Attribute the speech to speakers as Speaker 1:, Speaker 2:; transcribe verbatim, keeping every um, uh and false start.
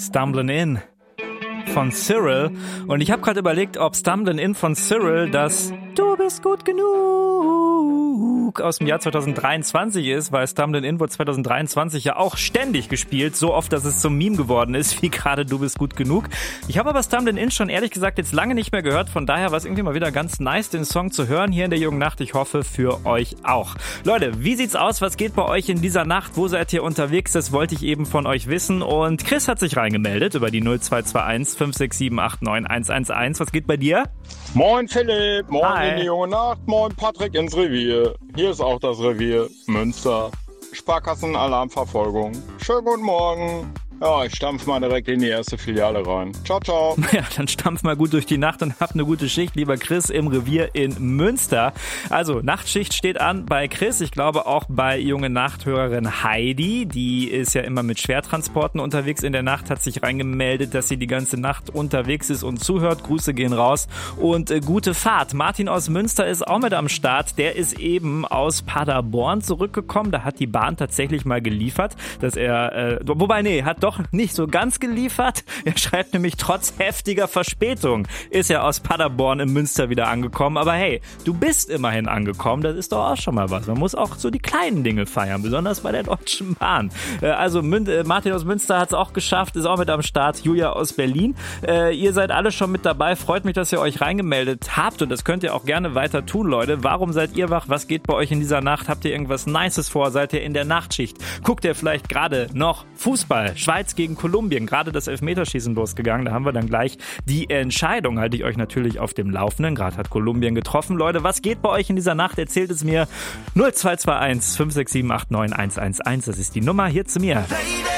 Speaker 1: Stumbling In von Cyril. Und ich habe gerade überlegt, ob Stumbling In von Cyril das Du bist gut genug aus dem Jahr zwanzig dreiundzwanzig ist, weil Stumbling In wurde zwanzig dreiundzwanzig ja auch ständig gespielt, so oft, dass es zum Meme geworden ist, wie gerade Du bist gut genug. Ich habe aber Stumbling In schon ehrlich gesagt jetzt lange nicht mehr gehört, von daher war es irgendwie mal wieder ganz nice, den Song zu hören hier in der jungen Nacht. Ich hoffe, für euch auch. Leute, wie sieht's aus? Was geht bei euch in dieser Nacht? Wo seid ihr unterwegs? Das wollte ich eben von euch wissen. Und Chris hat sich reingemeldet über die null zwei zwei eins fünf sechs sieben acht neun eins eins eins. Was geht bei dir?
Speaker 2: Moin Philipp, moin
Speaker 1: Hi.
Speaker 2: in die junge Nacht, moin Patrick ins Revier. Hier ist auch das Revier Münster. Sparkassen-Alarmverfolgung. Schönen guten Morgen. Ja, ich stampf mal direkt in die erste Filiale rein. Ciao, ciao.
Speaker 1: Ja, dann stampf mal gut durch die Nacht und habt eine gute Schicht, lieber Chris, im Revier in Münster. Also, Nachtschicht steht an bei Chris. Ich glaube auch bei junge Nachthörerin Heidi. Die ist ja immer mit Schwertransporten unterwegs in der Nacht, hat sich reingemeldet, dass sie die ganze Nacht unterwegs ist und zuhört. Grüße gehen raus und äh, gute Fahrt. Martin aus Münster ist auch mit am Start. Der ist eben aus Paderborn zurückgekommen. Da hat die Bahn tatsächlich mal geliefert, dass er, äh, wobei, nee, hat doch nicht so ganz geliefert. Er schreibt nämlich, trotz heftiger Verspätung ist er aus Paderborn in Münster wieder angekommen. Aber hey, du bist immerhin angekommen. Das ist doch auch schon mal was. Man muss auch so die kleinen Dinge feiern, besonders bei der Deutschen Bahn. Also Martin aus Münster hat es auch geschafft, ist auch mit am Start. Julia aus Berlin. Ihr seid alle schon mit dabei. Freut mich, dass ihr euch reingemeldet habt. Und das könnt ihr auch gerne weiter tun, Leute. Warum seid ihr wach? Was geht bei euch in dieser Nacht? Habt ihr irgendwas Nices vor? Seid ihr in der Nachtschicht? Guckt ihr vielleicht gerade noch Fußball? Schweiz gegen Kolumbien, gerade das Elfmeterschießen losgegangen, da haben wir dann gleich die Entscheidung, halte ich euch natürlich auf dem Laufenden, gerade hat Kolumbien getroffen. Leute, was geht bei euch in dieser Nacht? Erzählt es mir null zwei zwei eins fünf sechs sieben acht neun eins eins eins, das ist die Nummer hier zu mir.